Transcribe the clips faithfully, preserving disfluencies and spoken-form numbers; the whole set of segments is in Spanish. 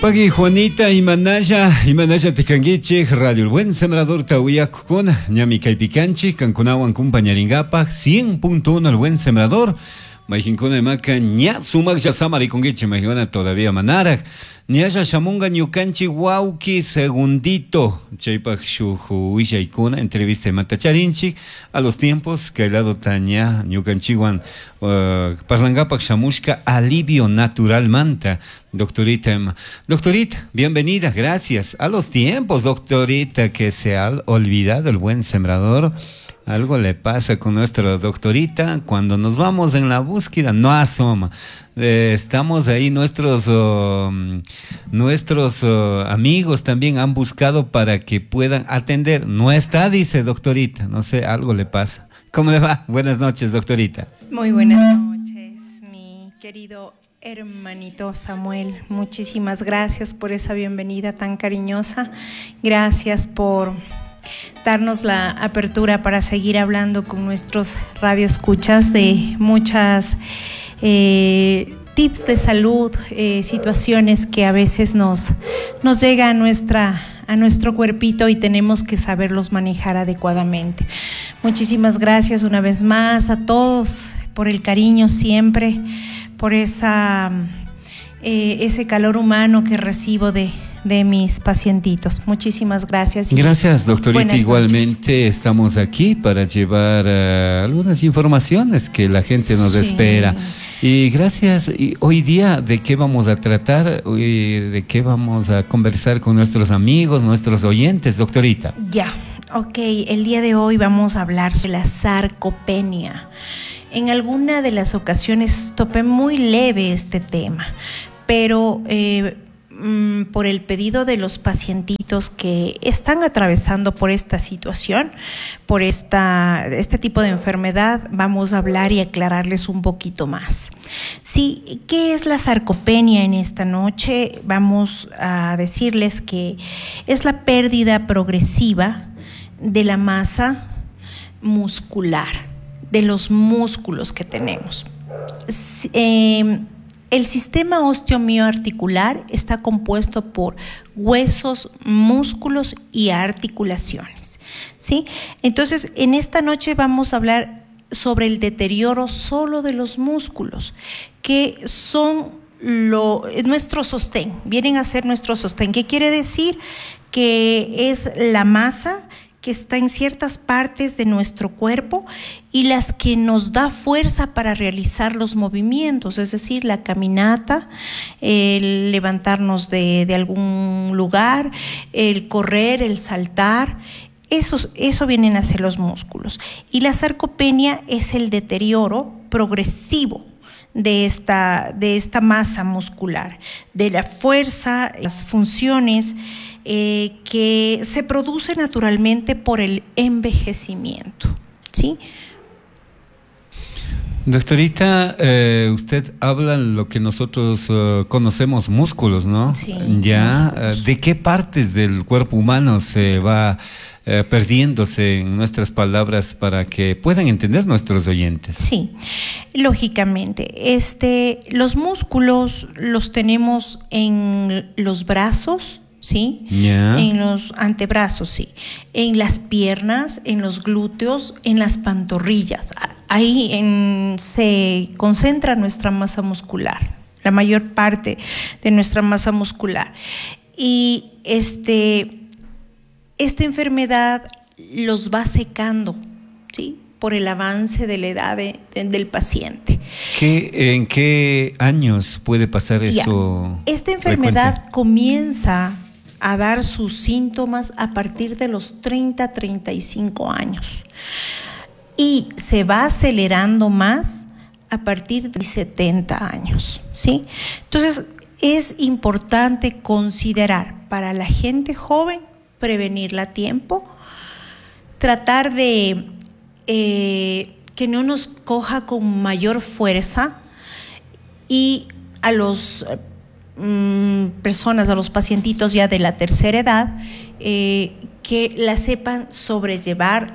Pagi Juanita Imanaya, Imanaya Tecanguiche, Radio El Buen Sembrador Tahuiyacuna, Ñami Caipicanchi, Cancunawan Compañaringapa, cien punto uno El Buen Sembrador, Majincuna de Maca, Ña Sumac Yasamari Conguiche, Majigona todavía Manara, Ñaya Shamunga Ñucanchi Wauki Segundito, Chaipa Shuju Ishaikuna, entrevista de Matacharinchi, a los tiempos que el lado Taña, Ñucanchiwan, uh, Parlangapak Shamushka, alivio natural manta, doctorita Emma. Doctorita, bienvenida, gracias. A los tiempos, doctorita, que se ha olvidado el buen sembrador. Algo le pasa con nuestra doctorita, cuando nos vamos en la búsqueda no asoma. Eh, estamos ahí, nuestros uh, nuestros uh, amigos también han buscado para que puedan atender. No está, dice doctorita, no sé, algo le pasa. ¿Cómo le va? Buenas noches, doctorita. Muy buenas noches, mi querido hermanito Samuel. Muchísimas gracias por esa bienvenida tan cariñosa. Gracias por darnos la apertura para seguir hablando con nuestros radioescuchas de muchas eh, tips de salud, eh, situaciones que a veces nos, nos llega a nuestra a nuestro cuerpito y tenemos que saberlos manejar adecuadamente. Muchísimas gracias una vez más a todos por el cariño siempre, por esa eh, ese calor humano que recibo de de mis pacientitos. Muchísimas gracias. Gracias, doctorita. Igualmente estamos aquí para llevar uh, algunas informaciones que la gente nos sí. espera. Y gracias. Y hoy día, ¿de qué vamos a tratar? ¿De qué vamos a conversar con nuestros amigos, nuestros oyentes, doctorita? Ya, ok. El día de hoy vamos a hablar de la sarcopenia. En alguna de las ocasiones topé muy leve este tema, pero eh, por el pedido de los pacientitos que están atravesando por esta situación, por esta, este tipo de enfermedad, vamos a hablar y aclararles un poquito más. Sí, ¿qué es la sarcopenia en esta noche? Vamos a decirles que es la pérdida progresiva de la masa muscular, de los músculos que tenemos. Eh, El sistema osteomioarticular está compuesto por huesos, músculos y articulaciones, ¿sí? Entonces, en esta noche vamos a hablar sobre el deterioro solo de los músculos, que son lo, nuestro sostén, vienen a ser nuestro sostén. ¿Qué quiere decir? Que es la masa que está en ciertas partes de nuestro cuerpo y las que nos da fuerza para realizar los movimientos, es decir, la caminata, el levantarnos de, de algún lugar, el correr, el saltar, eso, eso vienen a ser los músculos. Y la sarcopenia es el deterioro progresivo de esta, de esta masa muscular, de la fuerza, las funciones Eh, que se produce naturalmente por el envejecimiento, ¿sí? Doctorita, eh, usted habla lo que nosotros uh, conocemos músculos, ¿no? Sí. Ya, uh, ¿de qué partes del cuerpo humano se va uh, perdiéndose en nuestras palabras para que puedan entender nuestros oyentes? Sí, lógicamente. Este, los músculos los tenemos en los brazos, ¿sí? Yeah. En los antebrazos, sí. En las piernas, en los glúteos, en las pantorrillas. Ahí en, se concentra nuestra masa muscular, la mayor parte de nuestra masa muscular. Y este, esta enfermedad los va secando, ¿sí? Por el avance de la edad de, de, del paciente. ¿Qué, ¿En qué años puede pasar eso? Ya. Esta enfermedad frecuente? Comienza a dar sus síntomas a partir de los treinta, treinta y cinco años y se va acelerando más a partir de setenta años, ¿sí? Entonces es importante considerar para la gente joven prevenirla a tiempo, tratar de eh, que no nos coja con mayor fuerza y a los personas, a los pacientitos ya de la tercera edad, eh, que la sepan sobrellevar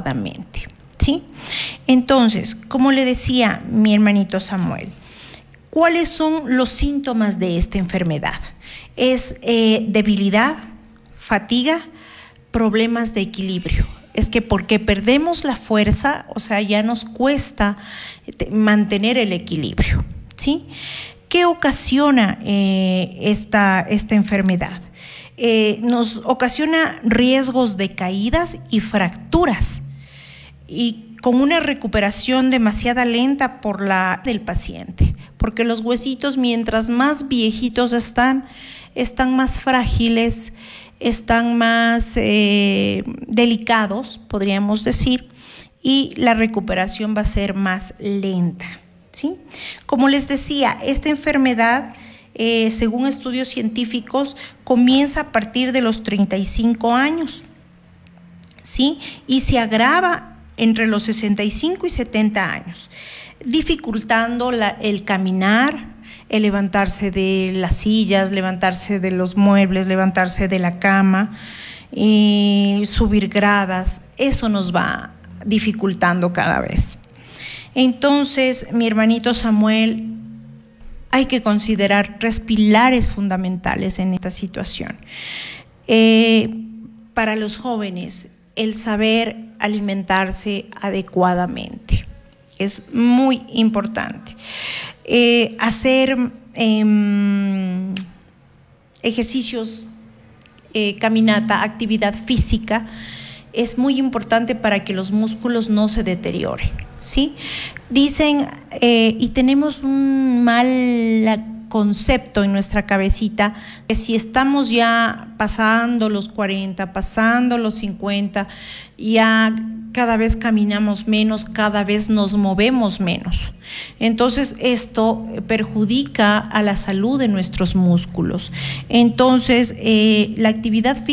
adecuadamente, ¿sí? Entonces, como le decía mi hermanito Samuel, ¿Cuáles son los síntomas de esta enfermedad? Es eh, debilidad, fatiga, problemas de equilibrio. Es que porque perdemos la fuerza, o sea, ya nos cuesta mantener el equilibrio, ¿sí? ¿Qué ocasiona eh, esta, esta enfermedad? Eh, nos ocasiona riesgos de caídas y fracturas, y con una recuperación demasiado lenta por la del paciente, porque los huesitos, mientras más viejitos están, están más frágiles, están más eh, delicados, podríamos decir, y la recuperación va a ser más lenta, ¿sí? Como les decía, esta enfermedad, eh, según estudios científicos, comienza a partir de los treinta y cinco años, ¿sí? Y se agrava entre los sesenta y cinco y setenta años, dificultando la, el caminar, el levantarse de las sillas, levantarse de los muebles, levantarse de la cama, y subir gradas. Eso nos va dificultando cada vez. Entonces, mi hermanito Samuel, hay que considerar tres pilares fundamentales en esta situación. Eh, para los jóvenes, el saber alimentarse adecuadamente es muy importante. Eh, hacer eh, ejercicios, eh, caminata, actividad física es muy importante para que los músculos no se deterioren, ¿sí? Dicen, eh, y tenemos un mal concepto en nuestra cabecita, que si estamos ya pasando los cuarenta, pasando los cincuenta, ya cada vez caminamos menos, cada vez nos movemos menos. Entonces esto perjudica a la salud de nuestros músculos. Entonces eh, la actividad física